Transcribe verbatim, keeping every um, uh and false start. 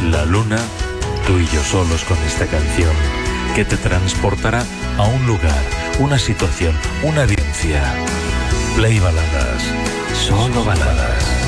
La luna, tú y yo solos con esta canción que te transportará a un lugar, una situación, una vivencia. Play Baladas, solo baladas.